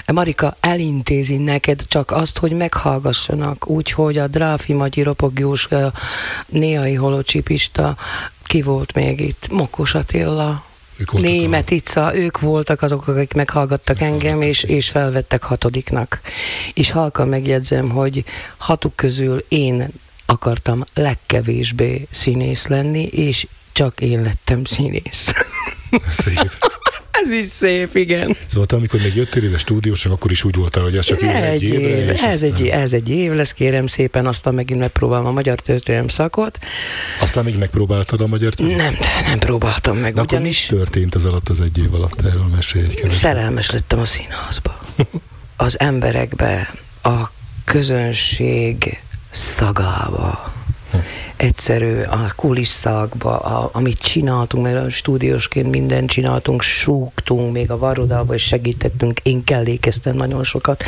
Marika elintézi neked csak azt, hogy meghallgassanak, úgyhogy a Dráfi Matyi, Ropog Jóska, Néhai Holocsipista, ki volt még itt? Mokos Attila, Németh Ica, ők voltak azok, akik meghallgattak engem, és felvettek 6-nak. És halkan megjegyzem, hogy 6 közül én akartam legkevésbé színész lenni, és csak én lettem színész. Szép. Ez is szép, igen. Szóval te, amikor még jöttél ide stúdiósan, akkor is úgy voltál, hogy ez csak egy évre. Ez egy év lesz, kérem szépen, aztán megint megpróbálom a magyar történelem szakot. Aztán még megpróbáltad a magyar történelem? Nem próbáltam meg. De akkor mi történt ez alatt az egy év alatt? Erről mesélj egy keveset. Szerelmes lettem a színházba. Az emberekbe, a közönség szagába. Egyszerű a kulisszákba, amit csináltunk, mert a stúdiósként mindent csináltunk, súgtunk, még a varrodába is segítettünk, én kellékeztem nagyon sokat.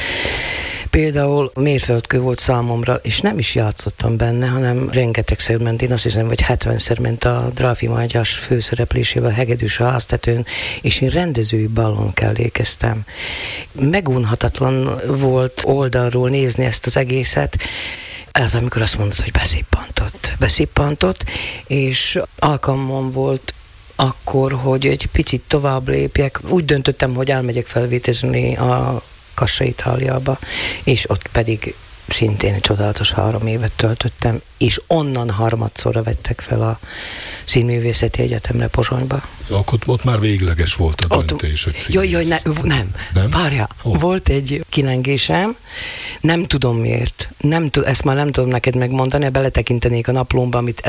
Például mérföldkő volt számomra, és nem is játszottam benne, hanem rengetegszer ment, én azt hiszem, vagy 70-szer ment a Dráfi Mátyás főszereplésével Hegedűs a háztetőn, és én rendezői ballon kellékeztem. Megunhatatlan volt oldalról nézni ezt az egészet. Ez amikor azt mondod, hogy beszippantott, és alkalmam volt akkor, hogy egy picit tovább lépjek. Úgy döntöttem, hogy elmegyek felvétezni a Kassa Itáliába, és ott pedig szintén egy csodálatos 3 évet töltöttem, és onnan harmadszorra vettek fel a Színművészeti Egyetemre Pozsonyba. Szóval ott már végleges volt a döntés, hogy színmész. Nem. Várjál, volt egy kilengésem, nem tudom miért, ezt már nem tudom neked megmondani, beletekintenék a naplómba, amit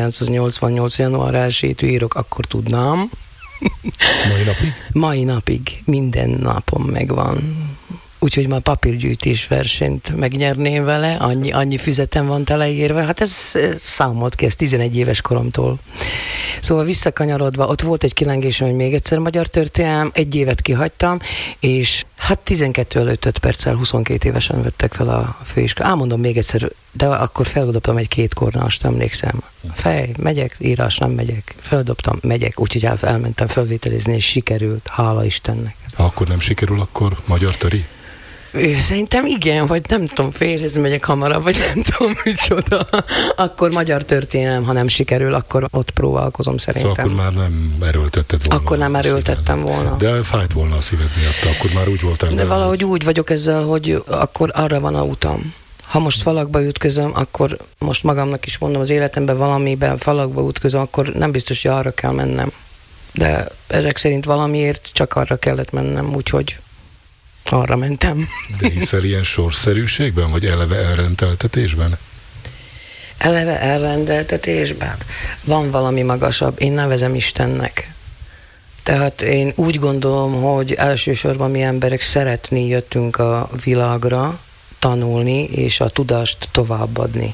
1988. január 1-től írok, akkor tudnám. Mai napig? Mai napig, minden napom megvan. Úgyhogy már papírgyűjtés versenyt megnyerném vele, annyi füzetem van teleírva, hát ez számolt ki, ez 11 éves koromtól. Szóval visszakanyarodva, ott volt egy kilengésem, hogy még egyszer magyar történelem, 1 évet kihagytam, és hát 12 előtt 5 perccel 22 évesen vettek fel a főiskolát. Elmondom még egyszer, de akkor feldobtam egy 2 kornást, emlékszem. Megyek, írás, nem megyek. Feldobtam, megyek, úgyhogy elmentem felvételizni, és sikerült, hála Istennek. Ha akkor nem sikerül, akkor magyar töri? Szerintem igen, vagy nem tudom, félrezni megyek hamarabb, vagy nem tudom, micsoda. Akkor magyar történelem, ha nem sikerül, akkor ott próbálkozom szerintem. Szóval akkor már nem erőltetted volna. Akkor nem erőltettem volna. De fájt volna a szíved miatt, akkor már úgy voltál. De valahogy úgy vagyok ezzel, hogy akkor arra van a utam. Ha most falakba ütközöm, akkor most magamnak is mondom, az életemben valamiben falakba ütközöm, akkor nem biztos, hogy arra kell mennem. De ezek szerint valamiért csak arra kellett mennem, úgyhogy arra mentem. De hiszel ilyen sorszerűségben, vagy eleve elrendeltetésben? Eleve elrendeltetésben? Van valami magasabb, én nevezem Istennek. Tehát én úgy gondolom, hogy elsősorban mi emberek szeretni jöttünk a világra, tanulni, és a tudást továbbadni.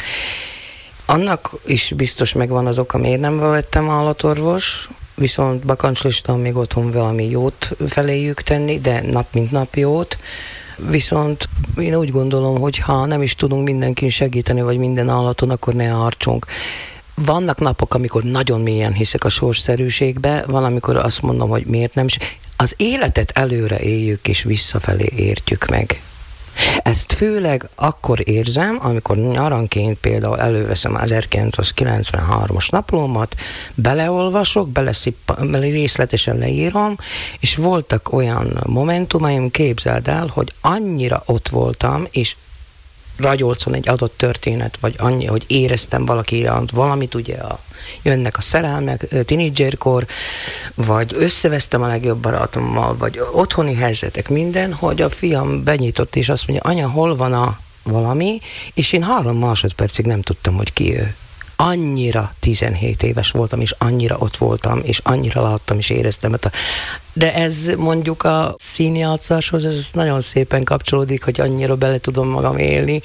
Annak is biztos megvan az oka, miért nem lettem állatorvos, viszont bakancslistan még otthon valami jót feléjük tenni, de nap mint nap jót. Viszont én úgy gondolom, hogy ha nem is tudunk mindenkin segíteni, vagy minden állaton, akkor ne harcsunk. Vannak napok, amikor nagyon mélyen hiszek a sorsszerűségbe, van, amikor azt mondom, hogy miért nem. Az életet előre éljük, és visszafelé értjük meg. Ezt főleg akkor érzem, amikor nyaranként például előveszem az 1993-as naplómat, beleolvasok, részletesen leírom, és voltak olyan momentumaim, képzeld el, hogy annyira ott voltam, és ragyolcon egy adott történet, vagy annyi, hogy éreztem valaki iránt valamit, ugye jönnek a szerelmek, tínédzserkor, vagy összevesztem a legjobb barátommal, vagy otthoni helyzetek, minden, hogy a fiam benyitott, és azt mondja, anya, hol van a valami, és én 3 másodpercig nem tudtam, hogy ki ő. Annyira 17 éves voltam, és annyira ott voltam, és annyira láttam, és éreztem. De ez mondjuk a színjátszáshoz, ez nagyon szépen kapcsolódik, hogy annyira bele tudom magam élni.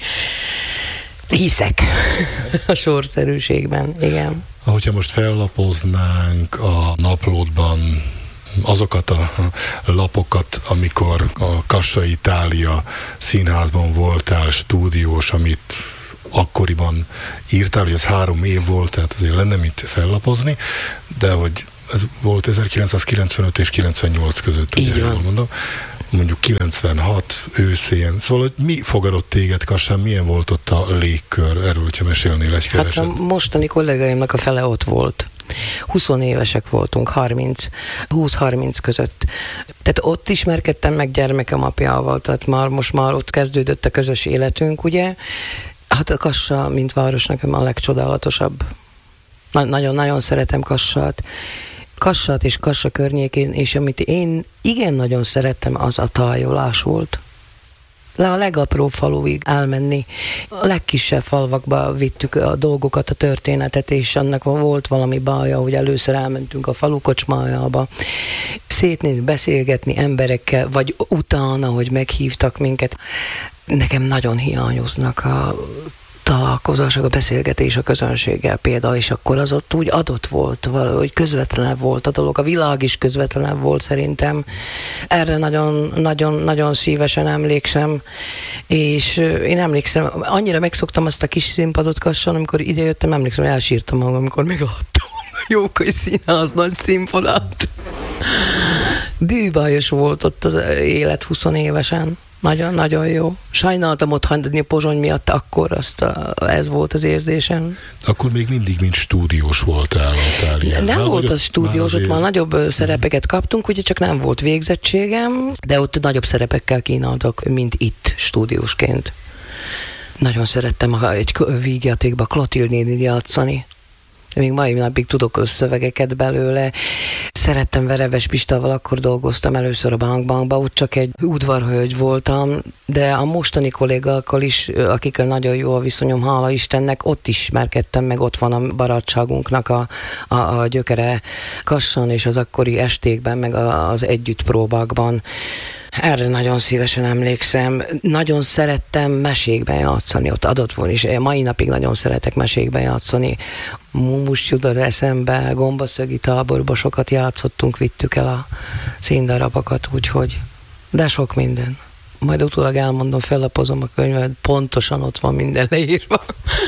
Hiszek a sorszerűségben, igen. Ahogyha most fellapoznánk a naplódban azokat a lapokat, amikor a Kassa Itália színházban voltál, stúdiós, amit akkoriban írtál, hogy ez 3 év volt, tehát azért lenne mit fellapozni, de hogy ez volt 1995 és 98 között, ugye jól mondom. mondjuk 96 őszén. Szóval, hogy mi fogadott téged Kassán, milyen volt ott a légkör? Erről, hogyha mesélnél egy keveset. Hát a mostani kollégáimnak a fele ott volt. 20 évesek voltunk, 20-30 között. Tehát ott ismerkedtem meg gyermekem apjával, tehát most már ott kezdődött a közös életünk, ugye? Hát a Kassa, mint város, nekem a legcsodálatosabb. Nagyon-nagyon szeretem Kassát. Kassát és Kassa környékén, és amit én igen nagyon szerettem, az a tájolás volt. Le a legapróbb faluig elmenni. A legkisebb falvakba vittük a dolgokat, a történetet, és annak volt valami baja, hogy először elmentünk a falu kocsmájába, szétnézni, beszélgetni emberekkel, vagy utána, hogy meghívtak minket. Nekem nagyon hiányoznak a találkozások, a beszélgetés a közönséggel például, és akkor az ott úgy adott volt, valahogy közvetlenebb volt a dolog. A világ is közvetlenebb volt szerintem. Erre nagyon szívesen emlékszem, és én emlékszem, annyira megszoktam azt a kis színpadot Kasson, amikor idejöttem, emlékszem, elsírtam magam, amikor megláttam a Jókai Színház nagy színpadát. Bűbajos volt ott az élet 20 évesen. Nagyon-nagyon jó. Sajnáltam ott hagyni Pozsony miatt, akkor ez volt az érzésem. Akkor még mindig mint stúdiós voltál a Tálián. Nem volt az stúdiós, ott már nagyobb szerepeket kaptunk, ugye csak nem volt végzettségem, de ott nagyobb szerepekkel kínáltak, mint itt stúdiósként. Nagyon szerettem egy vígjátékba Klotild nénit játszani. Még mai napig tudok szövegeket belőle. Szerettem Vereves Pistával, akkor dolgoztam először a bankban, ott csak egy udvarhölgy voltam, de a mostani kollégákkal is, akikkel nagyon jó a viszonyom, hála Istennek, ott ismerkedtem meg, ott van a barátságunknak a gyökere Kasson, és az akkori estékben, meg az együttpróbákban. Erre nagyon szívesen emlékszem. Nagyon szerettem mesékben játszani, ott adott volna is. Mai napig nagyon szeretek mesékben játszani. Mumus jut eszembe, Gombaszögi táborba sokat játszottunk, vittük el a színdarabokat, úgyhogy, de sok minden. Majd utólag elmondom, fellapozom a könyvet, pontosan ott van minden leírva.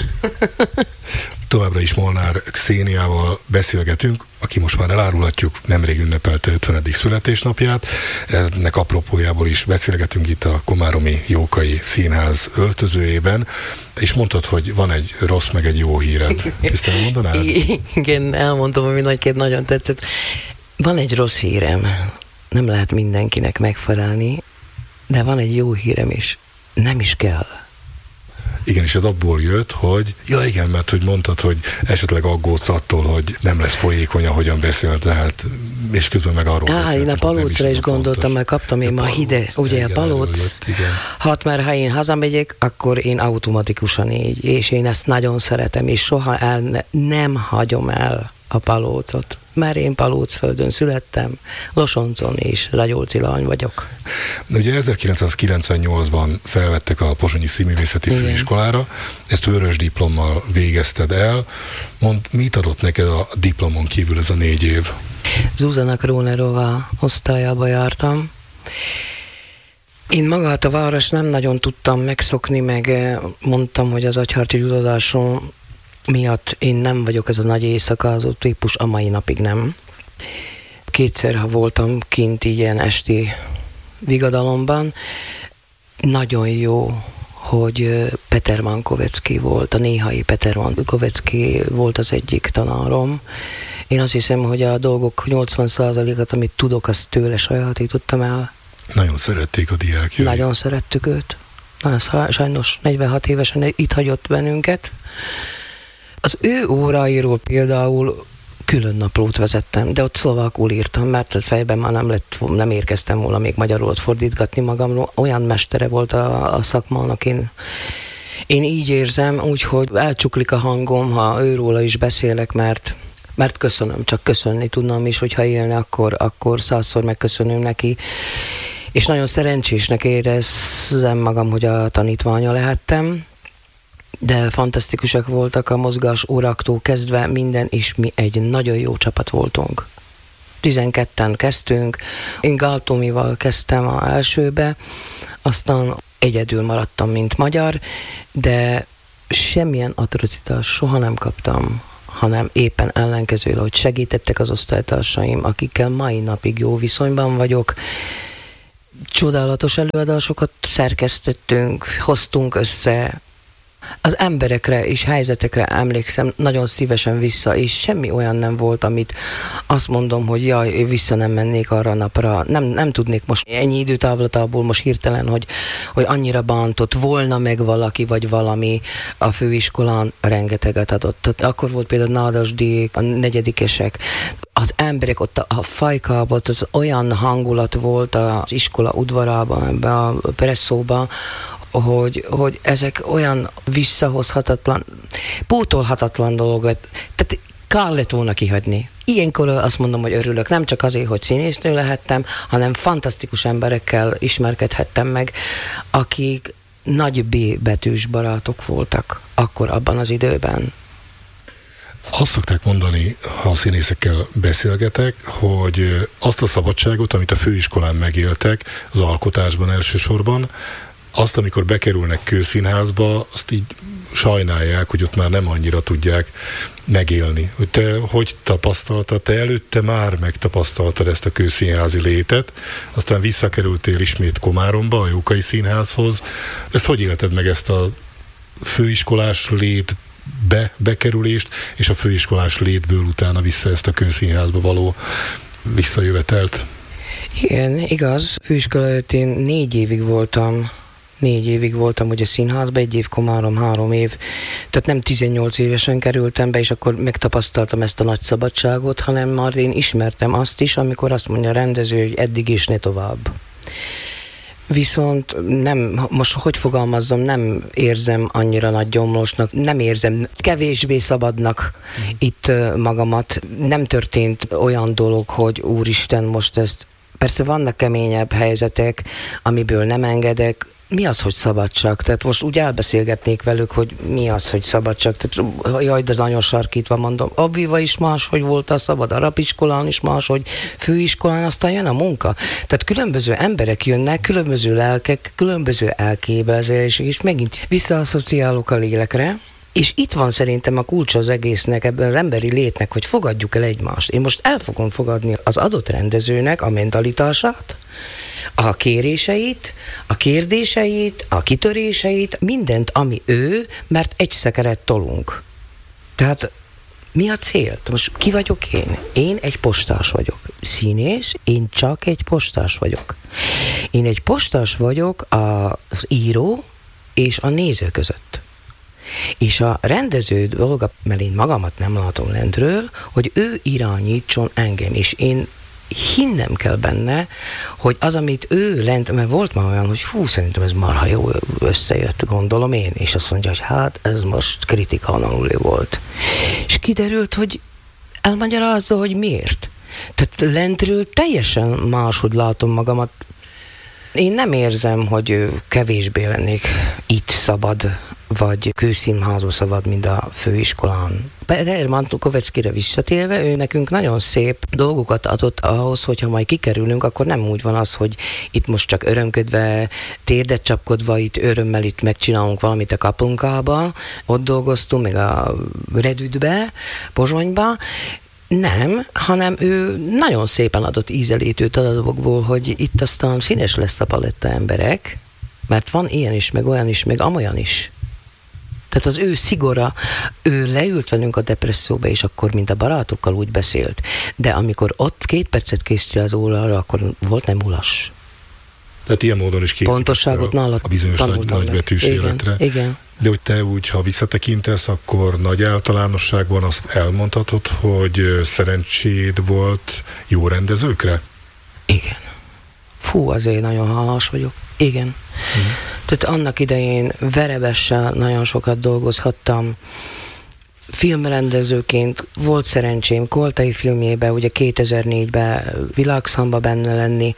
Továbbra is Molnár Xéniával beszélgetünk, aki most már elárulhatjuk, nemrég ünnepelte 50. születésnapját. Ennek apropójából is beszélgetünk itt a komáromi Jókai Színház öltözőjében, és mondtad, hogy van egy rossz meg egy jó híred. Ezt elmondanád? Igen, elmondom, ami nagyon tetszett. Van egy rossz hírem, nem lehet mindenkinek megfelelni, de van egy jó hírem is. Nem is kell. Igen, és ez abból jött, hogy igen, mert hogy mondtad, hogy esetleg aggódsz attól, hogy nem lesz folyékony, ahogyan beszél, tehát, és közben meg arról beszélt. Én a Palócra is gondoltam, mert kaptam én ma ide, ugye a Palóc. Mert ha én hazamegyek, akkor én automatikusan így, és én ezt nagyon szeretem, és soha nem hagyom el a Palócot, mert én Palócföldön születtem, Losoncon és ragyolci lány vagyok. Ugye 1998-ban felvettek a Pozsonyi Színművészeti Főiskolára, ezt vörös diplommal végezted el. Mondd, mit adott neked a diplomon kívül ez a 4 év? Zuzana Krónerova osztályába jártam. Én magát a város nem nagyon tudtam megszokni, meg mondtam, hogy az agyharti gyulladásom miatt én nem vagyok ez a nagy éjszakázó típus, a mai napig nem. 2-szer, ha voltam kint ilyen esti vigadalomban, nagyon jó, hogy Peter Mankovecki volt, a néhai Peter Mankovecki volt az egyik tanárom. Én azt hiszem, hogy a dolgok 80%-at, amit tudok, azt tőle sajátítottam el. Nagyon szerették a diákjai. Nagyon szerettük őt. Sajnos 46 évesen itt hagyott bennünket. Az ő óráiról például külön naplót vezettem, de ott szlovákul írtam, mert fejben már nem érkeztem volna még magyarul fordítgatni magamról. Olyan mestere volt a szakmának, én így érzem, úgyhogy elcsuklik a hangom, ha őróla is beszélek, mert köszönöm, csak köszönni tudnám is, hogyha élne, akkor 100-szor megköszönöm neki. És nagyon szerencsésnek érezzem magam, hogy a tanítványa lehettem, de fantasztikusak voltak a mozgás óraktól kezdve minden, és mi egy nagyon jó csapat voltunk. 12-en kezdtünk, én Gáltomival kezdtem az elsőbe, aztán egyedül maradtam, mint magyar, de semmilyen atrocitás soha nem kaptam, hanem éppen ellenkezőleg, hogy segítettek az osztálytársaim, akikkel mai napig jó viszonyban vagyok, Csodálatos előadásokat szerkesztettünk, hoztunk össze. Az emberekre és helyzetekre emlékszem nagyon szívesen vissza, és semmi olyan nem volt, amit azt mondom, hogy jaj, vissza nem mennék arra a napra. Nem tudnék most ennyi időtávlatából most hirtelen, hogy annyira bántott volna meg valaki, vagy valami a főiskolán rengeteget adott. Tehát akkor volt például Nádasdiék, a negyedikesek, az emberek ott a Fajkában, az olyan hangulat volt az iskola udvarában, ebbe a presszóban, hogy ezek olyan visszahozhatatlan, pótolhatatlan dolog lett. Tehát kár lett volna kihagyni. Ilyenkor azt mondom, hogy örülök, nem csak azért, hogy színésznő lehettem, hanem fantasztikus emberekkel ismerkedhettem meg, akik nagy B betűs barátok voltak akkor abban az időben. Azt szokták mondani, ha a színészekkel beszélgetek, hogy azt a szabadságot, amit a főiskolán megéltek, az alkotásban elsősorban, azt, amikor bekerülnek kőszínházba, azt így sajnálják, hogy ott már nem annyira tudják megélni. Hogy te hogy tapasztaltad? Te előtte már megtapasztaltad ezt a kőszínházi létet, aztán visszakerültél ismét Komáromba, a Jókai Színházhoz. Ezt hogy élted meg, ezt a főiskolás bekerülést, és a főiskolás létből utána vissza ezt a kőszínházba való visszajövetelt? Igen, igaz. Főiskola előtt én 4 évig voltam ugye színházba, 1 év Komárom, 3 év. Tehát nem 18 évesen kerültem be, és akkor megtapasztaltam ezt a nagy szabadságot, hanem már én ismertem azt is, amikor azt mondja a rendező, hogy eddig is, ne tovább. Viszont nem, most hogy fogalmazzam, nem érzem annyira nagy gyomlosnak, nem érzem kevésbé szabadnak itt magamat. Nem történt olyan dolog, hogy úristen, most ezt, persze vannak keményebb helyzetek, amiből nem engedek. Mi az, hogy szabadság? Tehát most úgy elbeszélgetnék velük, hogy mi az, hogy szabadság. Tehát, jaj, de nagyon sarkítva mondom. Abbiva is más, hogy volt a szabad, arapiskolán is más, hogy főiskolán, aztán jön a munka. Tehát különböző emberek jönnek, különböző lelkek, különböző elképzelések, és megint visszaaszociálok a lélekre. És itt van szerintem a kulcs az egésznek, ebben az emberi létnek, hogy fogadjuk el egymást. Én most el fogom fogadni az adott rendezőnek a mentalitását, a kéréseit, a kérdéseit, a kitöréseit, mindent, ami ő, mert egy szekeret tolunk. Tehát mi a cél? Most ki vagyok én? Én egy postás vagyok. Színész, én csak egy postás vagyok. Én egy postás vagyok az író és a néző között. És a rendező dolga, mert én magamat nem látom lentről, hogy ő irányítson engem, és én hinnem kell benne, hogy az, amit ő lent, mert volt már olyan, hogy szerintem ez marha jó összejött, gondolom én, és azt mondja, hogy hát ez most kritikán aluli volt. És kiderült, hogy elmagyarázza, hogy miért. Tehát lentről teljesen máshogy látom magamat. Én nem érzem, hogy kevésbé lennék itt szabad, vagy kőszínházó szabad, mint a főiskolán. Herman Koveckire visszatérve, ő nekünk nagyon szép dolgokat adott ahhoz, hogyha majd kikerülünk, akkor nem úgy van az, hogy itt most csak örömködve, térdet csapkodva, itt örömmel itt megcsinálunk valamit a kapunkába, ott dolgoztunk, meg a Redütbe, Pozsonyba. Nem, hanem ő nagyon szépen adott ízelítőt a dolgokból, hogy itt aztán színes lesz a paletta emberek, mert van ilyen is, meg olyan is, meg amolyan is. Tehát az ő szigora, ő leült velünk a depresszióba, és akkor mint a barátokkal úgy beszélt. De amikor ott 2 percet készítő az órára, akkor volt nem ulas. Tehát ilyen módon is pontosságot a bizonyos nagybetűs életre. Igen. De hogy te úgy, ha visszatekintesz, akkor nagy általánosságban azt elmondhatod, hogy szerencséd volt jó rendezőkre? Igen. Fú, azért nagyon hálás vagyok. Igen. Tehát annak idején Verebessel nagyon sokat dolgozhattam. Filmrendezőként volt szerencsém Koltai filmjében, ugye 2004-ben Világszamba benne lenni,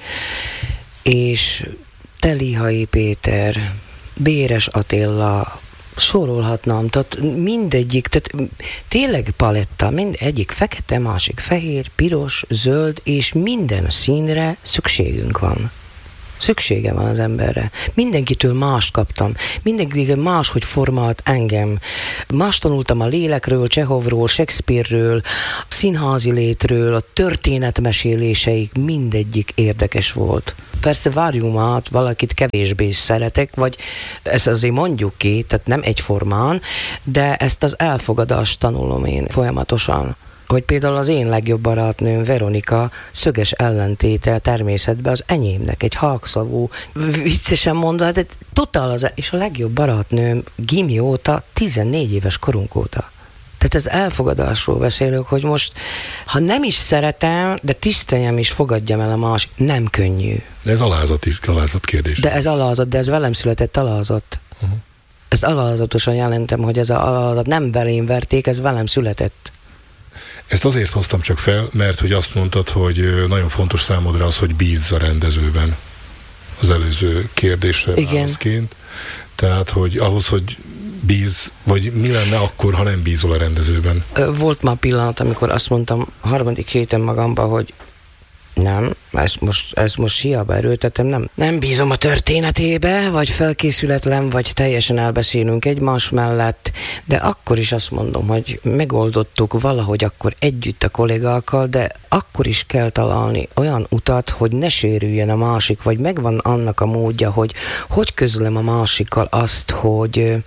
és Telihai Péter, Béres Attila, sorolhatnám, tehát mindegyik, tehát tényleg paletta, mindegyik fekete, másik fehér, piros, zöld, és minden színre szükségünk van. Szüksége van az emberre. Mindenkitől mást kaptam. Mindenki máshogy formált engem. Más tanultam a lélekről, Csehovról, Shakespeare-ről, színházi létről, a történetmeséléseig, mindegyik érdekes volt. Persze várjunk át, valakit kevésbé szeretek, vagy ezt azért mondjuk ki, tehát nem egyformán, de ezt az elfogadást tanulom én folyamatosan. Hogy például az én legjobb barátnőm Veronika szöges ellentéte természetben az enyémnek, egy halkszavú, viccesen mondva, de totál az, és a legjobb barátnőm gimi óta, 14 éves korunk óta. Tehát ez elfogadásról beszélök, hogy most, ha nem is szeretem, de tiszteljem is, fogadjam el a másik, nem könnyű. De ez alázat kérdés. De ez alázat, de ez velem született alázat. Ezt alázatosan jelentem, hogy ez a alázat nem belém verték, ez velem született. Ezt azért hoztam csak fel, mert hogy azt mondtad, hogy nagyon fontos számodra az, hogy bízz a rendezőben. Az előző kérdésre válaszként. Tehát, hogy ahhoz, hogy bízz, vagy mi lenne akkor, ha nem bízol a rendezőben? Volt már pillanat, amikor azt mondtam a harmadik héten magamba, hogy nem, ezt most hiába erőltetem, nem bízom a történetébe, vagy felkészületlen, vagy teljesen elbeszélünk egymás mellett, de akkor is azt mondom, hogy megoldottuk valahogy akkor együtt a kollégákkal, de akkor is kell találni olyan utat, hogy ne sérüljön a másik, vagy megvan annak a módja, hogy közlöm a másikkal azt, hogy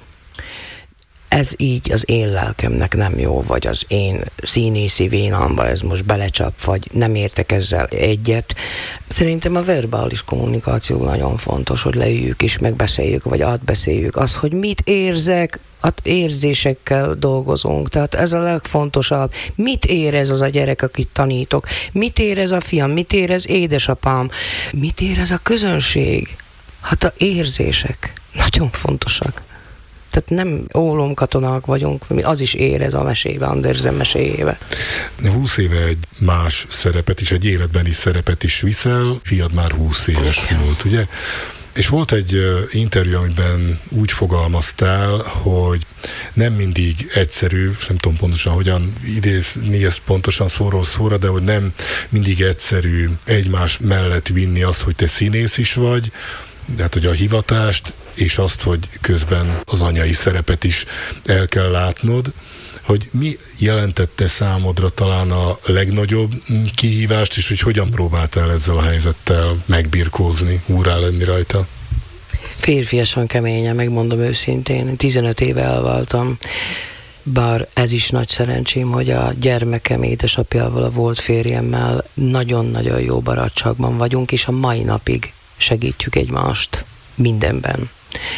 ez így az én lelkemnek nem jó, vagy az én színészi vénámba ez most belecsap, vagy nem értek ezzel egyet. Szerintem a verbális kommunikáció nagyon fontos, hogy leüljük és megbeszéljük, vagy átbeszéljük. Az, hogy mit érzek, az érzésekkel dolgozunk. Tehát ez a legfontosabb. Mit érez az a gyerek, akit tanítok? Mit érez a fiam? Mit érez édesapám? Mit érez a közönség? Hát a érzések nagyon fontosak. Tehát nem ólomkatonák vagyunk, az is érez a mesébe, Andersen meséjébe. 20 éve egy más szerepet is, egy életbeni szerepet is viszel, fiad már 20 éves volt, ugye? És volt egy interjú, amiben úgy fogalmaztál, hogy nem mindig egyszerű, nem tudom pontosan hogyan idézni ezt pontosan szóról szóra, de hogy nem mindig egyszerű egymás mellett vinni azt, hogy te színész is vagy, de hát, hogy a hivatást, és azt, hogy közben az anyai szerepet is el kell látnod, hogy mi jelentette számodra talán a legnagyobb kihívást, és hogy hogyan próbáltál ezzel a helyzettel megbirkózni, úrrá lenni rajta? Férfiasan keményen, megmondom őszintén. 15 éve elváltam, bár ez is nagy szerencsém, hogy a gyermekem édesapjával, a volt férjemmel nagyon-nagyon jó barátságban vagyunk, és a mai napig segítjük egymást mindenben.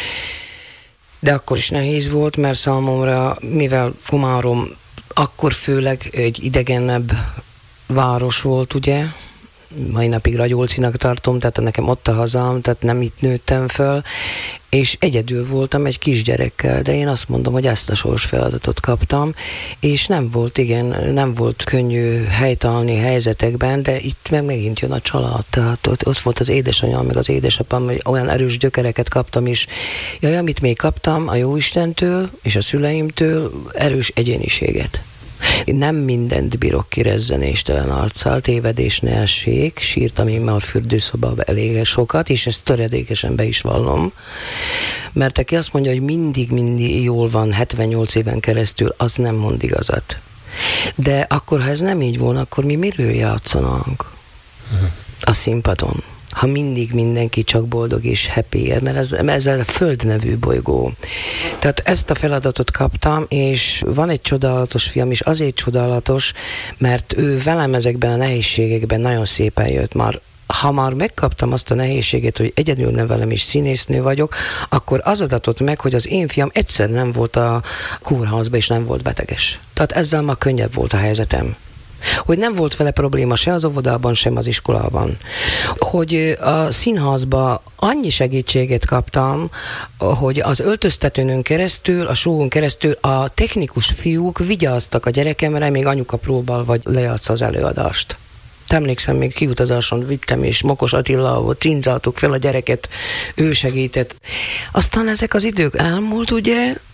De akkor is nehéz volt, mert számomra, mivel Komárom akkor főleg egy idegenebb város volt, ugye, mai napig Ragyolcinak tartom, tehát nekem ott a hazám, tehát nem itt nőttem föl, és egyedül voltam egy kisgyerekkel, de én azt mondom, hogy ezt a sors feladatot kaptam, és nem volt könnyű helytállni helyzetekben, de itt megint jön a család, tehát ott volt az édesanyám, meg az édesapám, hogy olyan erős gyökereket kaptam, és amit még kaptam a Jóistentől és a szüleimtől, erős egyéniséget. Nem mindent bírok ki rezzenéstelen arccal, tévedés ne essék, sírtam én már a fürdőszobában elég sokat, és ezt töredékesen be is vallom, mert aki azt mondja, hogy mindig jól van 78 éven keresztül, az nem mond igazat. De akkor, ha ez nem így volna, akkor mi miről játszanánk a színpadon? Ha mindig mindenki csak boldog és happy, mert ez a Föld nevű bolygó. Tehát ezt a feladatot kaptam, és van egy csodálatos fiam, és azért csodálatos, mert ő velem ezekben a nehézségekben nagyon szépen jött már. Ha már megkaptam azt a nehézséget, hogy egyedül nevelem és színésznő vagyok, akkor az adatott meg, hogy az én fiam egyszer nem volt a kórházban, és nem volt beteges. Tehát ezzel már könnyebb volt a helyzetem. Hogy nem volt vele probléma se az óvodában, sem az iskolában. Hogy a színházban annyi segítséget kaptam, hogy az öltöztetőnön keresztül, a showen keresztül a technikus fiúk vigyáztak a gyerekemre, még anyuka próbál, vagy lejátsza az előadást. Emlékszem, még kiutazáson vittem, és Mokos Attillával cinzáltuk fel a gyereket, ő segített. Aztán ezek az idők elmúlt, ugye,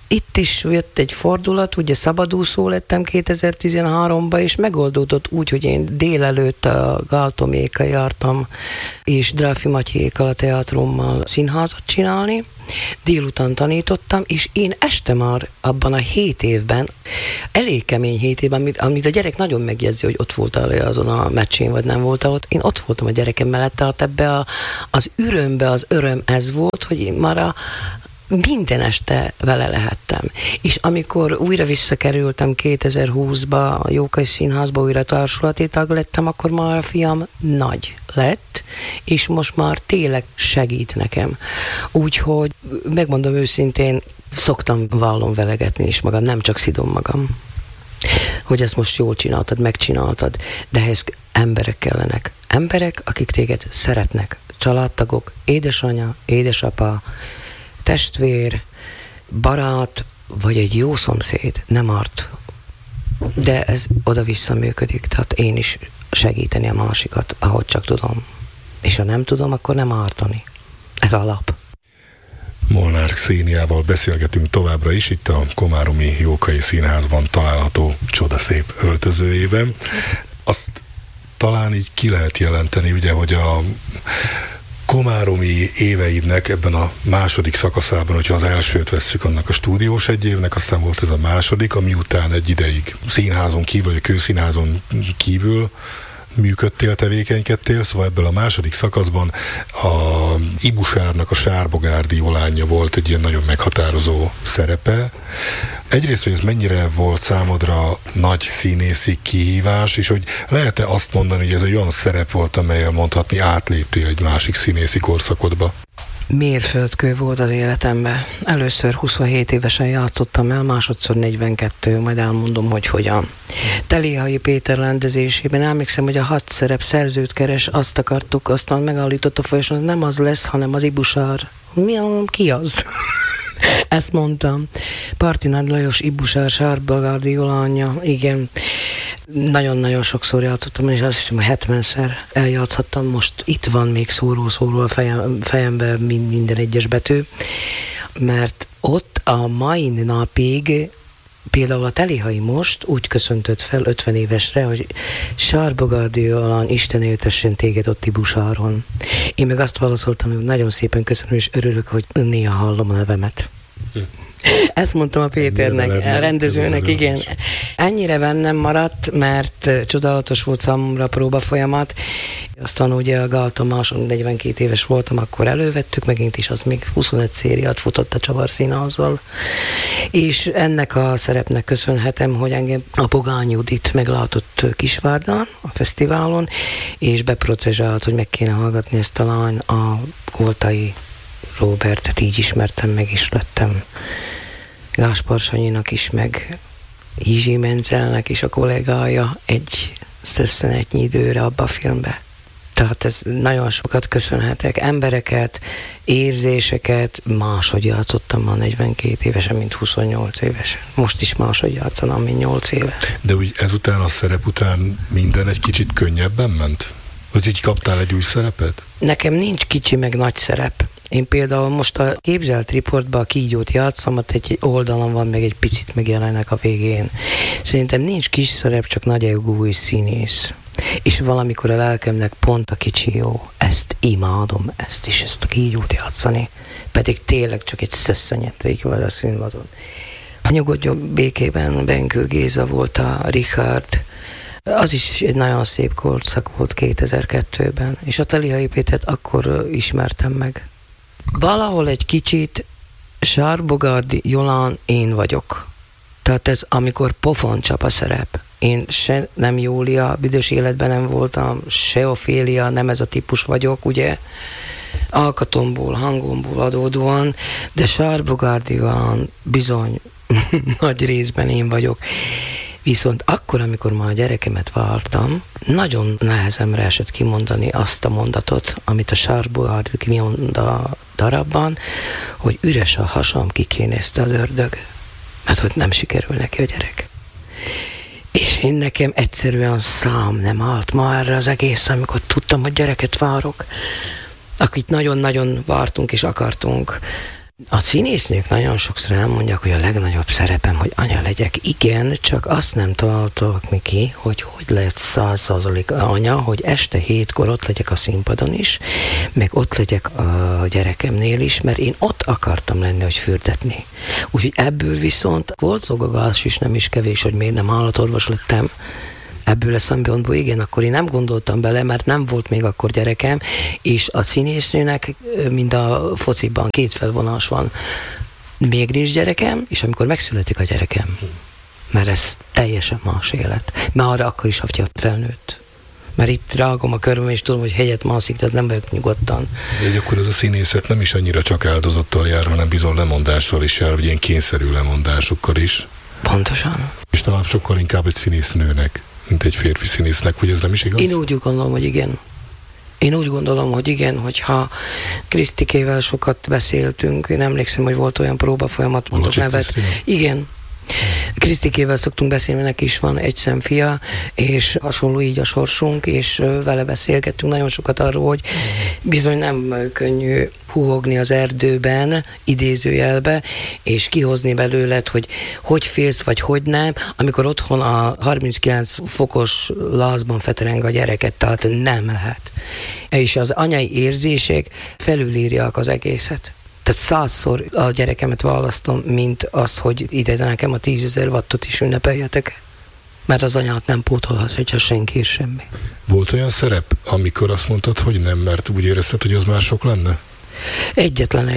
itt is jött egy fordulat, ugye szabadúszó lettem 2013-ban, és megoldódott úgy, hogy én délelőtt a Galtomékkal jártam, és Dráfi Matyékkal a teátrummal színházat csinálni, délután tanítottam, és én este már abban a 7 évben, elég kemény 7 évben, amit a gyerek nagyon megjegyzi, hogy ott voltál azon a meccsén, vagy nem voltál ott, én ott voltam a gyerekem mellett, tehát ebbe az ürömbe az öröm ez volt, hogy én már minden este vele lehettem. És amikor újra visszakerültem 2020-ba a Jókai Színházba, újra társulati tag lettem, akkor már a fiam nagy lett, és most már tényleg segít nekem. Úgyhogy megmondom őszintén, szoktam vállon velegetni is magam, nem csak szidom magam, hogy ezt most jól csináltad, megcsináltad, de ehhez emberek kellenek. Emberek, akik téged szeretnek. Családtagok, édesanyja, édesapa, testvér, barát, vagy egy jó szomszéd, nem árt. De ez oda-vissza működik, tehát én is segíteni a másikat, ahogy csak tudom. És ha nem tudom, akkor nem ártani. Ez alap. Molnár Xéniával beszélgetünk továbbra is, itt a Komáromi Jókai Színházban található csodaszép öltözőjében. Azt talán így ki lehet jelenteni, ugye, hogy a komáromi éveidnek ebben a második szakaszában, hogyha az elsőt vesszük, annak a stúdiós egy évnek, aztán volt ez a második, ami után egy ideig színházon kívül, vagy a kőszínházon kívül működtél, tevékenykedtél, szóval ebből a második szakaszban a Ibusárnak a Sárbogárdi Jolánja volt egy ilyen nagyon meghatározó szerepe. Egyrészt, hogy ez mennyire volt számodra nagy színészi kihívás, és hogy lehet-e azt mondani, hogy ez egy olyan szerep volt, amellyel mondhatni átléptél egy másik színészi korszakodba? Mérföldkő volt az életemben. Először 27 évesen játszottam el, másodszor 42, majd elmondom, hogy hogyan. Telihai Péter rendezésében emlékszem, hogy a 6 szerep szerzőt keres, azt akartuk, aztán megállított a folyosón, nem az lesz, hanem az Ibusár. Ki az? Ezt mondtam. Partinád Lajos, Ibusár, Sárbogárdi Jolánja, igen. Nagyon-nagyon sokszor játszottam, és azt hiszem, hogy 70-szer eljátszhattam. Most itt van még szóró-szóró a fejemben minden egyes betű, mert ott a mai napig például a Telihai most úgy köszöntött fel 50 évesre, hogy Sárbogárdi Jolán, Isten éltessen téged ott Ibusáron. Én meg azt válaszoltam, hogy nagyon szépen köszönöm, és örülök, hogy néha hallom a nevemet. Ezt mondtam a Péternek, a rendezőnek, igen. Ennyire bennem maradt, mert csodálatos volt számomra a próba folyamat. Aztán ugye a Galtomáson 42 éves voltam, akkor elővettük, megint is az még 25 szériát futott a Csavar Színházzal. És ennek a szerepnek köszönhetem, hogy engem a Pogány Judit meglátott Kisvárdán, a fesztiválon, és beprocezsált, hogy meg kéne hallgatni ezt a lány, a Koltai Róbertet, így ismertem meg, és lettem Gáspár Sanyinak is, meg Izsi Menzelnek is a kollégája egy szösszenetnyi időre abba a filmbe. Tehát ez nagyon sokat köszönhetek. Embereket, érzéseket, máshogy játszottam már 42 évesen, mint 28 évesen. Most is máshogy játszanám, mint 8 éve. De úgy ezután, a szerep után minden egy kicsit könnyebben ment? Vagy így kaptál egy új szerepet? Nekem nincs kicsi meg nagy szerep. Én például most a képzelt riportban a kígyót játszom, ott egy oldalon van, meg egy picit megjelenek a végén. Szerintem nincs kis szerep, csak nagy egói színész. És valamikor a lelkemnek pont a kicsi jó. Ezt imádom, ezt a kígyót játszani. Pedig tényleg csak egy szösszenyet vagy a színvadon. A Nyugodjon békében Benkő Géza volt a Richard. Az is egy nagyon szép korszak volt 2002-ben. És a Telihai Pétert akkor ismertem meg. Valahol egy kicsit Sárbogárdi Jolán én vagyok. Tehát ez amikor pofon csap a szerep. Én se nem Júlia, büdös életben nem voltam, se Ofélia, nem ez a típus vagyok, ugye, alkatomból, hangomból adódóan, de Sárbogárdi Jolán bizony nagy részben én vagyok. Viszont akkor, amikor már a gyerekemet vártam, nagyon nehezemre esett kimondani azt a mondatot, amit a Sárbogárdi kimond a darabban, hogy üres a hasam, kikénézte az ördög. Mert hogy nem sikerül neki a gyerek. És én nekem egyszerűen szám nem állt ma erre az egész, amikor tudtam, hogy gyereket várok, akit nagyon-nagyon vártunk és akartunk. A színésznők nagyon sokszor elmondják, hogy a legnagyobb szerepem, hogy anya legyek. Igen, csak azt nem találtak mi ki, hogy lehet 100% anya, hogy este 7-kor ott legyek a színpadon is, meg ott legyek a gyerekemnél is, mert én ott akartam lenni, hogy fürdetni. Úgyhogy ebből viszont volt szolgálás is nem is kevés, hogy miért nem állatorvos lettem. Ebből a szempontból igen, akkor én nem gondoltam bele, mert nem volt még akkor gyerekem, és a színésznőnek, mind a fociban 2 felvonás van. Még nincs gyerekem, és amikor megszületik a gyerekem. Mert ez teljesen más élet. Már arra akkor is, ha felnőtt. Mert itt rágom a köröm, és tudom, hogy hegyet mászik, tehát nem vagyok nyugodtan. De akkor ez a színészet nem is annyira csak áldozattal jár, hanem bizony lemondással is jár, vagy ilyen kényszerű lemondásokkal is. Pontosan. És talán sokkal inkább egy színésznőnek, mint egy férfi színésznek, hogy ez nem is igaz? Én úgy gondolom, hogy igen. Én úgy gondolom, hogy igen, hogyha Krisztikével sokat beszéltünk, én emlékszem, hogy volt olyan próbafolyamat, mondok nevet. Igen. Krisztikével szoktunk beszélni, neki is van egy szemfia, és hasonló így a sorsunk, és vele beszélgettünk nagyon sokat arról, hogy bizony nem könnyű húhogni az erdőben, idézőjelbe, és kihozni belőled, hogy félsz, vagy hogy nem, amikor otthon a 39 fokos lázban fetereng a gyereket, tehát nem lehet. És az anyai érzések felülírják az egészet. Tehát 100-szor a gyerekemet választom, mint az, hogy ide nekem a 10 000 wattot is ünnepeljetek. Mert az anyát nem pótolhat, hogyha senki és semmi. Volt olyan szerep, amikor azt mondtad, hogy nem, mert úgy érezted, hogy az már sok lenne? Egyetlen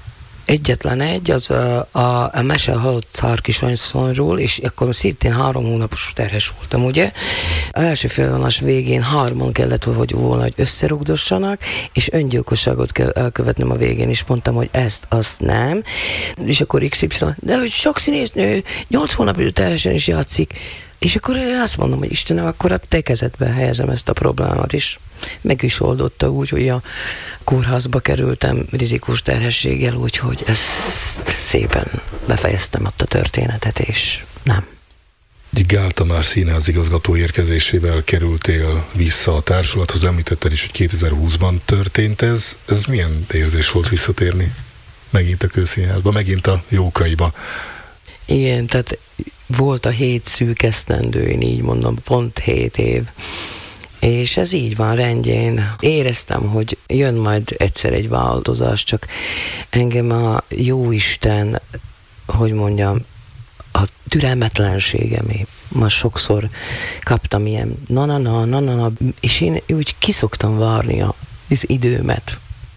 egy, az a Mese halott Szárkisasszonyról, és akkor szintén 3 hónapos terhes voltam, ugye? Az első félvonás végén 3-on kellett volna, hogy összerugdossanak, és öngyilkosságot kell elkövetnem a végén, és mondtam, hogy azt nem. És akkor XY, de hogy sok színésznő 8 hónapig terhesen is játszik, és akkor én azt mondom, hogy Istenem, akkor a te kezedbe helyezem ezt a problémát is. Meg is oldotta úgy, hogy a kórházba kerültem rizikós terhességgel, úgyhogy ezt szépen befejeztem ott a történetet, és nem. Gál Tamás színházigazgató érkezésével kerültél vissza a társulathoz, említetted is, hogy 2020-ban történt ez. Ez milyen érzés volt visszatérni? Megint a Kőszínházba, megint a Jókaiba. Igen, tehát volt a 7 szűk esztendő, én így mondom, pont 7 év. És ez így van, rendjén. Éreztem, hogy jön majd egyszer egy változás, csak engem a Jóisten, hogy mondjam, a türelmetlenségemé. Ma sokszor kaptam ilyen na, és én úgy kiszoktam várni az időmet.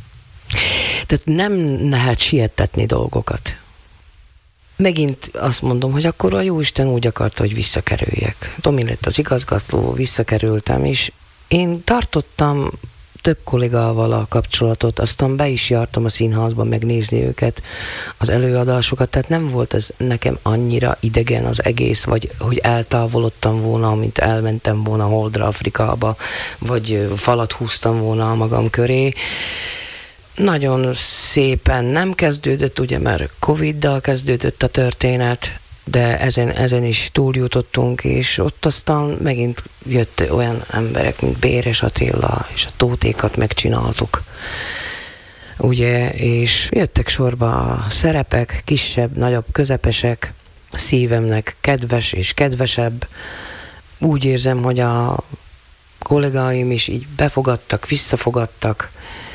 Tehát nem lehet sietetni dolgokat. Megint azt mondom, hogy akkor a Jóisten úgy akarta, hogy visszakerüljek. Tomi lett az igazgató, visszakerültem, és én tartottam több kollégával a kapcsolatot, aztán be is jártam a színházba megnézni őket, az előadásokat, tehát nem volt ez nekem annyira idegen az egész, vagy hogy eltávolodtam volna, mint elmentem volna Holdra, Afrikába, vagy falat húztam volna a magam köré. Nagyon szépen nem kezdődött, ugye, mert Covid-dal kezdődött a történet, de ezen is túljutottunk, és ott aztán megint jött olyan emberek, mint Béres Attila, és a Tótékat megcsináltuk. Ugye, és jöttek sorba a szerepek, kisebb, nagyobb, közepesek, a szívemnek kedves és kedvesebb. Úgy érzem, hogy a kollégáim is így befogadtak, visszafogadtak,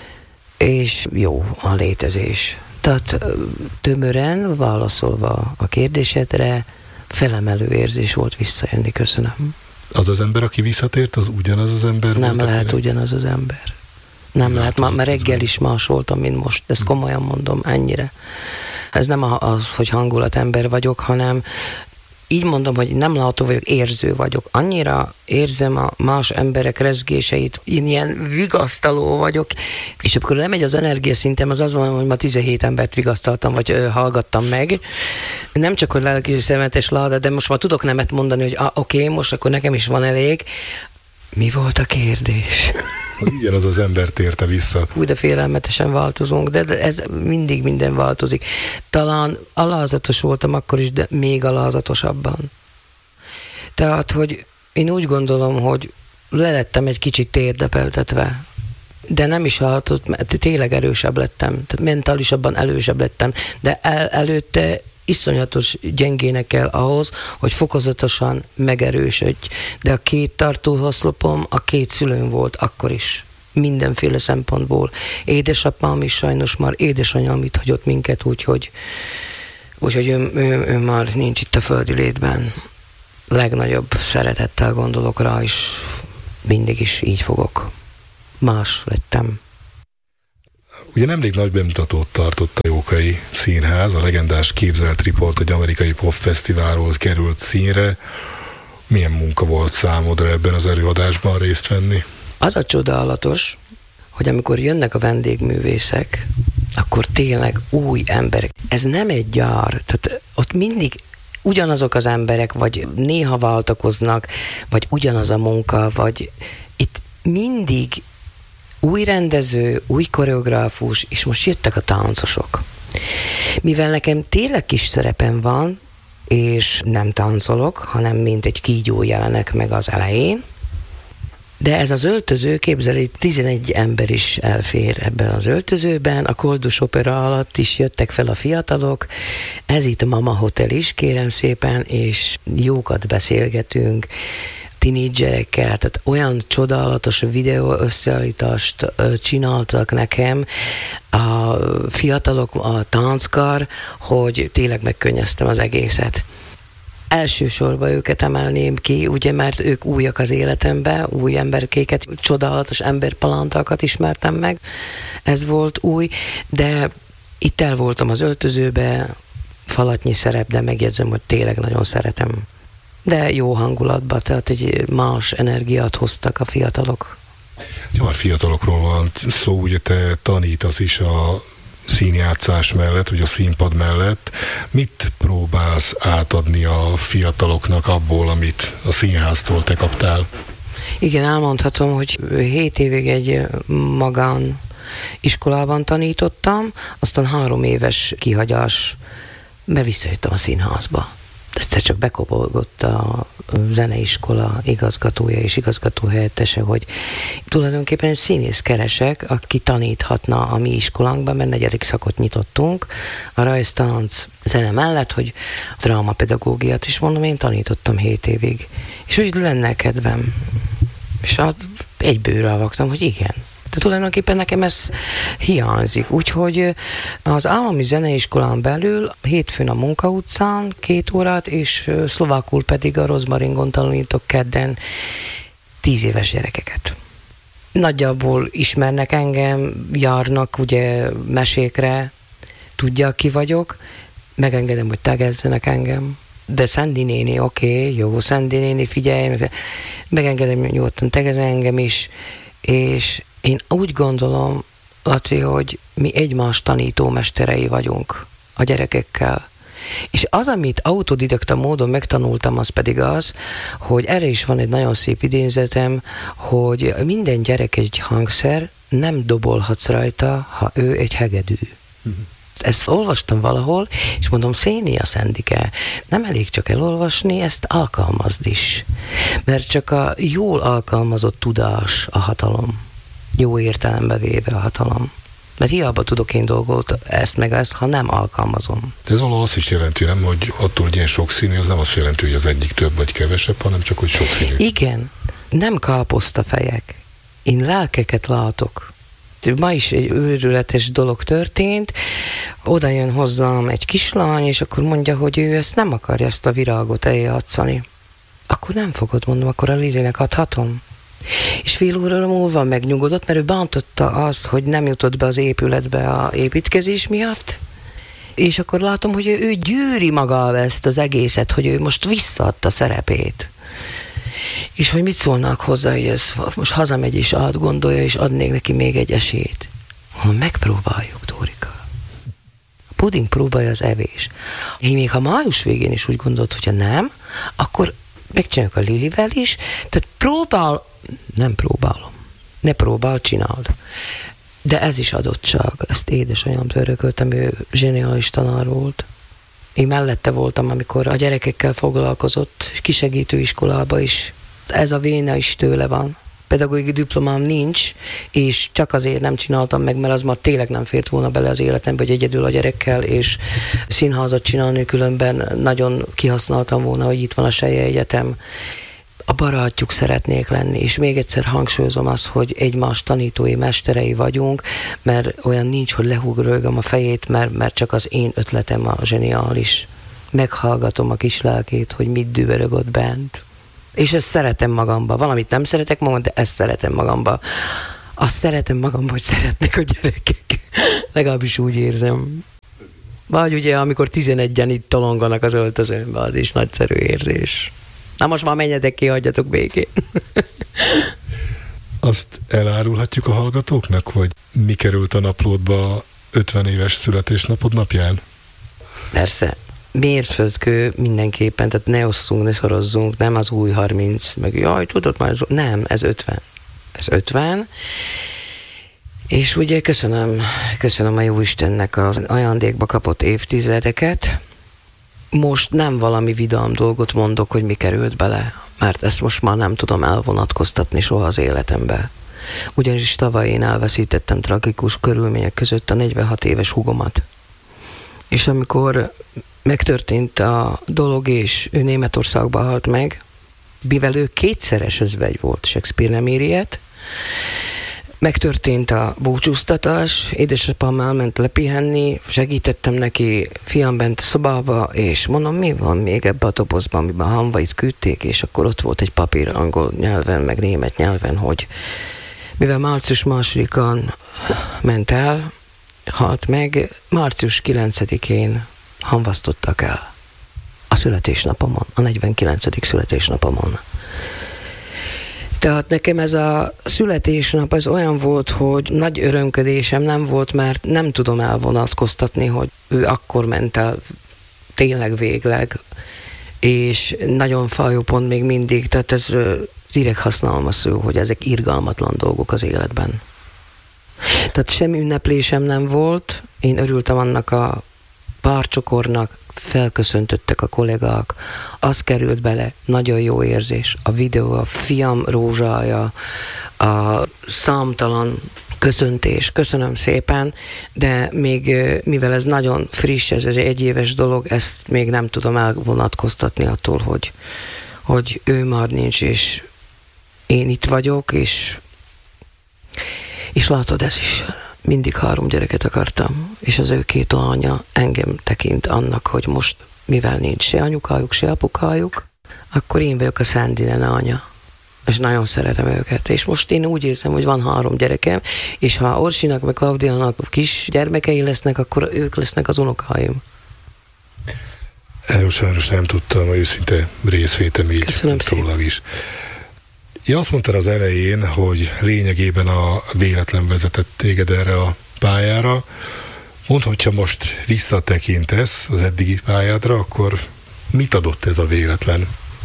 és jó a létezés. Tehát tömören válaszolva a kérdésedre, felemelő érzés volt visszajönni, köszönöm. Az az ember, aki visszatért, az ugyanaz az ember? Nem volt, lehet ugyanaz az ember. Nem lehet, már reggel is más voltam, mint most, ezt komolyan mondom, ennyire. Ez nem az, hogy hangulatember vagyok, hanem így mondom, hogy nem látó vagyok, érző vagyok. Annyira érzem a más emberek rezgéseit, én ilyen vigasztaló vagyok, és akkor lemegy az energiaszintem, az van, hogy ma 17 embert vigasztaltam, vagy hallgattam meg. Nem csak, hogy lelki szemetes láda, de most már tudok nemet mondani, hogy oké, most akkor nekem is van elég. Mi volt a kérdés? Ugyanaz az ember térte vissza. Úgy, de félelmetesen változunk, de ez mindig minden változik. Talán alázatos voltam akkor is, de még alázatosabban. Tehát, hogy én úgy gondolom, hogy lelettem egy kicsit térdepeltetve. de nem is hatott, mert tényleg erősebb lettem, tehát mentálisabban erősebb lettem, de előtte iszonyatos gyengének kell ahhoz, hogy fokozatosan megerősödj. De a 2 tartóoszlopom a 2 szülőm volt akkor is. Mindenféle szempontból. Édesapám is sajnos már, édesanyám itt hagyott minket, úgyhogy ő már nincs itt a földi létben. Legnagyobb szeretettel gondolok rá, és mindig is így fogok. Más lettem. Ugye nemrég nagy bemutatót tartott a Jókai Színház, a legendás Képzelt Riport egy amerikai popfesztiválról került színre. Milyen munka volt számodra ebben az előadásban részt venni? Az a csodálatos, hogy amikor jönnek a vendégművészek, akkor tényleg új emberek. Ez nem egy gyár, tehát ott mindig ugyanazok az emberek, vagy néha váltakoznak, vagy ugyanaz a munka, vagy itt mindig új rendező, új koreográfus, és most jöttek a táncosok. Mivel nekem tényleg kis szerepem van, és nem táncolok, hanem mint egy kígyó jelenek meg az elején, de ez az öltöző, képzeli, 11 ember is elfér ebben az öltözőben, a Koldus Opera alatt is jöttek fel a fiatalok, ez itt a Mama Hotel is, kérem szépen, és jókat beszélgetünk, tinédzserekkel, tehát olyan csodálatos videó összeállítást csináltak nekem a fiatalok, a tánckar, hogy tényleg megkönnyeztem az egészet. Elsősorban őket emelném ki, ugye, mert ők újak az életemben, új emberkéket, csodálatos emberpalántákat ismertem meg, ez volt új, de itt el voltam az öltözőbe, falatnyi szerep, de megjegyzem, hogy tényleg nagyon szeretem. De jó hangulatban, tehát egy más energiát hoztak a fiatalok. Ha már fiatalokról van szó, ugye te tanítasz is a színjátszás mellett, vagy a színpad mellett. Mit próbálsz átadni a fiataloknak abból, amit a színháztól te kaptál? Igen, elmondhatom, hogy 7 évig egy magán iskolában tanítottam, aztán 3 éves kihagyás, mert visszajöttem a színházba. Egyszer csak bekopogott a zeneiskola igazgatója és igazgatóhelyettese, hogy tulajdonképpen egy színész keresek, aki taníthatna a mi iskolánkban, mert 4. szakot nyitottunk, a rajztánc zene mellett, hogy a drámapedagógiát is mondom, én tanítottam 7 évig. És úgy lenne kedvem. És egyből rávaktam, hogy igen. De tulajdonképpen nekem ez hiányzik. Úgyhogy az állami zeneiskolán belül hétfőn a Munka utcán 2 órát, és szlovákul pedig a Rozmaringon tanítok kedden 10 éves gyerekeket. Nagyjából ismernek engem, járnak ugye mesékre, tudják ki vagyok, megengedem, hogy tegezzenek engem. De Szendi néni, oké, jó, Szendi néni, figyelj, megengedem, hogy nyugodtan tegezzen engem is, és én úgy gondolom, Laci, hogy mi egymás tanítómesterei vagyunk a gyerekekkel. És az, amit autodidakta módon megtanultam, az pedig az, hogy erre is van egy nagyon szép idézetem, hogy minden gyerek egy hangszer, nem dobolhatsz rajta, ha ő egy hegedű. Ezt olvastam valahol, és mondom, Szénia Szendike, nem elég csak elolvasni, ezt alkalmazd is. Mert csak a jól alkalmazott tudás a hatalom. Jó értelembe véve a hatalom. Mert hiába tudok én dolgot, ezt meg ezt, ha nem alkalmazom. De ez valahol azt is jelenti, nem, hogy attól, hogy ilyen sokszínű, az nem azt jelenti, hogy az egyik több vagy kevesebb, hanem csak, hogy sokszínű. Igen, nem káposztafejek. Én lelkeket látok. Ma is egy őrületes dolog történt, oda jön hozzám egy kislány, és akkor mondja, hogy ő ezt nem akarja, ezt a virágot eljátszani. Akkor nem fogod, mondom, akkor a Lilinek adhatom. És fél óra múlva megnyugodott, mert ő bántotta azt, hogy nem jutott be az épületbe a építkezés miatt, és akkor látom, hogy ő gyűri maga ezt az egészet, hogy ő most visszaadta szerepét. És hogy mit szólnak hozzá, hogy ez most hazamegy és átgondolja, és adnék neki még egy esélyt. Megpróbáljuk, Dórika. A puding próbálja az evés. Én még ha május végén is úgy gondolt, hogyha nem, akkor megcsináljuk a Lilivel is, tehát nem próbálom. Ne próbál, csináld. De ez is adottság. Ezt édesanyámtól örököltem, ő zseniális tanár volt. Én mellette voltam, amikor a gyerekekkel foglalkozott, kisegítő iskolába is. Ez a véna is tőle van. pedagógiai diplomám nincs, és csak azért nem csináltam meg, mert az már tényleg nem fért volna bele az életembe, hogy egyedül a gyerekkel és színházat csinálni, különben nagyon kihasználtam volna, hogy itt van a Selye Egyetem. A barátjuk szeretnék lenni, és még egyszer hangsúlyozom azt, hogy egymás tanítói, mesterei vagyunk, mert olyan nincs, hogy lehúgrölgöm a fejét, mert csak az én ötletem a zseniális. Meghallgatom a kis lelkét, hogy mit dübörög ott bent. És ezt szeretem magamba. Valamit nem szeretek magam, de ezt szeretem magamba. Azt szeretem magamba, hogy szeretnek a gyerekek. Legalábbis úgy érzem. Vagy ugye, amikor 11-en itt tolonganak az öltözőnbe, az is nagyszerű érzés. Na most már menjetek ki, hagyjatok békén. Azt elárulhatjuk a hallgatóknak, hogy mi került a naplódba 50 éves születésnapod napján? Persze. Mérföldkő mindenképpen, tehát ne osszunk, ne szorozzunk, nem az új 30, meg jaj, tudod már, nem, ez 50. Ez 50. És ugye köszönöm a Jóistennek az ajándékba kapott évtizedeket. Most nem valami vidám dolgot mondok, hogy mi került bele, mert ezt most már nem tudom elvonatkoztatni soha az életembe. Ugyanis tavaly én elveszítettem tragikus körülmények között a 46 éves húgomat. És amikor megtörtént a dolog, és ő Németországban halt meg, mivel ő kétszeres özvegy volt, Shakespeare nem ír ilyet, megtörtént a búcsúztatás, édesapám elment lepihenni, segítettem neki, fiam bent a szobába, és mondom, mi van még ebbe a dobozban, amiben a hamvait küldték, és akkor ott volt egy papír angol nyelven, meg német nyelven, hogy mivel március 2-án ment el, halt meg, március 9-én hamvasztottak el. A születésnapomon, a 49. születésnapomon. Tehát nekem ez a születésnap az olyan volt, hogy nagy örömködésem nem volt, mert nem tudom elvonatkoztatni, hogy ő akkor ment el tényleg végleg, és nagyon fájó pont még mindig, tehát ez ideghaználma szó, hogy ezek irgalmatlan dolgok az életben. Tehát semmi ünneplésem nem volt, én örültem annak a párcsokornak, felköszöntöttek a kollégák, az került bele, nagyon jó érzés, a videó, a fiam rózsája, a számtalan köszöntés, köszönöm szépen, de még mivel ez nagyon friss, ez egy egyéves dolog, ezt még nem tudom elvonatkoztatni attól, hogy ő már nincs, és én itt vagyok, és látod, ez is mindig 3 gyereket akartam, és az ő 2 lánya engem tekint annak, hogy most, mivel nincs se anyukájuk, se apukájuk, akkor én vagyok a Szendinen anya, és nagyon szeretem őket, és most én úgy érzem, hogy van 3 gyerekem, és ha Orsinak, meg Klaudiának kis gyermekei lesznek, akkor ők lesznek az unokáim. Erről sajnos nem tudtam, hogy őszinte részvétem így szólag is. Ja, azt mondtad az elején, hogy lényegében a véletlen vezetett téged erre a pályára. Mondd, hogyha most visszatekintesz az eddigi pályádra, akkor mit adott ez a véletlen?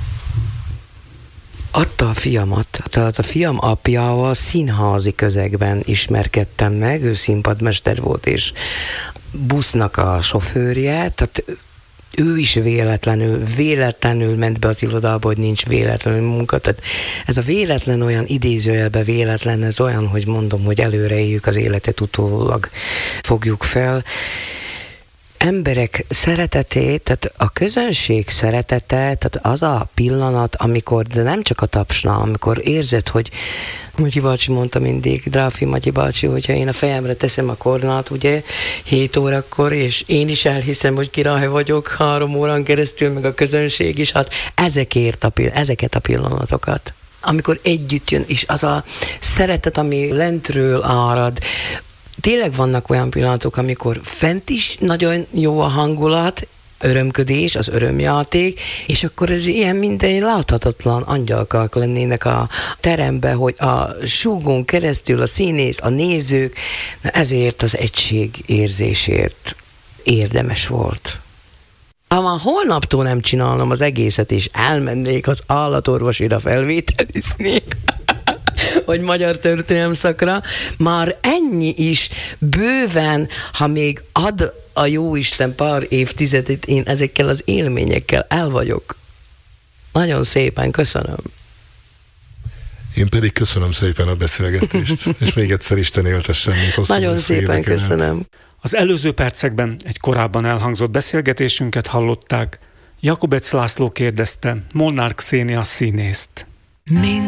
Adta a fiamat, tehát a fiam apjával színházi közegben ismerkedtem meg, ő színpadmester volt, és busznak a sofőrje, tehát ő is véletlenül ment be az irodába, hogy nincs véletlenül munka. Tehát ez a véletlen olyan idézőjelben véletlen, ez olyan, hogy mondom, hogy előre éljük az életet, utólag fogjuk fel. Emberek szeretetét, tehát a közönség szeretete, tehát az a pillanat, amikor, de nem csak a tapsnál, amikor érzed, hogy Matyi bácsi mondta mindig, Dráfi Matyi bácsi, hogyha én a fejemre teszem a kornát, ugye, 7 órakor, és én is elhiszem, hogy király vagyok 3 órán keresztül, meg a közönség is, hát ezeket a pillanatokat. Amikor együtt jön, és az a szeretet, ami lentről árad, tényleg vannak olyan pillanatok, amikor fent is nagyon jó a hangulat, örömködés, az örömjáték, és akkor ez ilyen minden láthatatlan angyalkák lennének a teremben, hogy a súgón keresztül a színész, a nézők, na ezért az egység érzésért érdemes volt. Ha már holnaptól nem csinálom az egészet, és elmennék az állatorvosira felvételizni, vagy magyar történelem szakra, már ennyi is bőven, ha még ad a Jóisten pár évtizedet, én ezekkel az élményekkel el vagyok. Nagyon szépen köszönöm. Én pedig köszönöm szépen a beszélgetést, és még egyszer Isten éltessen még hosszú. Nagyon szépen köszönöm. Az előző percekben egy korábban elhangzott beszélgetésünket hallották. Jakubec László kérdezte Molnár Kszénia színészt.